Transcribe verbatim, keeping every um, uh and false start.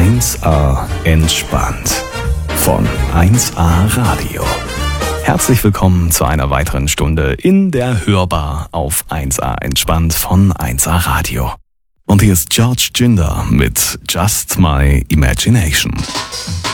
eins a entspannt von eins a Radio. Herzlich willkommen zu einer weiteren Stunde in der Hörbar auf eins a entspannt von eins a Radio. Und hier ist George Ginder mit Just My Imagination.